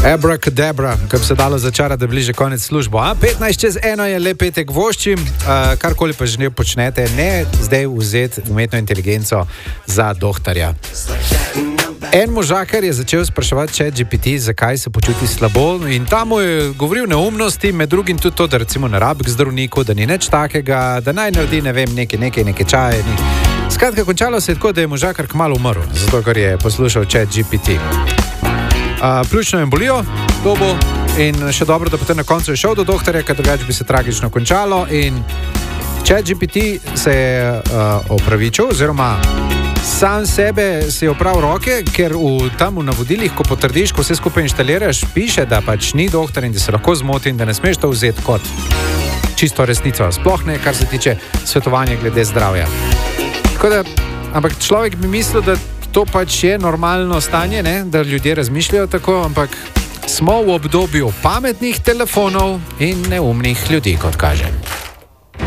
Abracadabra, kar bi se dalo začarati, da bliže konec službo. 15:01 je le petek voščim, karkoli pa že ne počnete, ne zdaj vzeti umetno inteligenco za dohtarja. En možakar je začel spraševati ChatGPT, zakaj se počuti slabo, in tam mu je govoril neumnosti, med drugim tudi to, da recimo ne rabi k zdravniku, da ni nič takega, da naj naredi, ne vem, nekaj čaje. Skratka, končalo se je tako, da je možakar kmalu umrl, zato ker je poslušal ChatGPT. Pljučno jim bolijo, dobo, in še dobro, da potem na koncu je šel do doktorja, ker drugače bi se tragično končalo, in ChatGPT se je opravičil, oziroma sam sebe si je opravil roke, ker tam v navodilih, ko potrdiš, ko vse skupaj inštaliraš, piše, da pač ni doktor in da se lahko zmoti in da ne smeš to vzeti kot čisto resnico, sploh ne, kar se tiče svetovanja glede zdravja. Tako da, ampak človek bi mislil, da to pač je normalno stanje, ne? Da ljudje razmišljajo tako, ampak smo v obdobju pametnih telefonov in neumnih ljudi, kot kaže.